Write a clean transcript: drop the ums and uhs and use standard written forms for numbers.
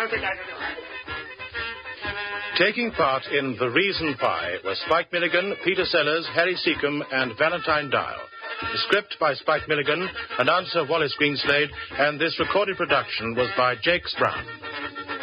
Taking part in The Reason Why were Spike Milligan, Peter Sellers, Harry Seacombe, and Valentine Dial. The script by Spike Milligan, announcer Wallace Greenslade, and this recorded production was by Jakes Brown.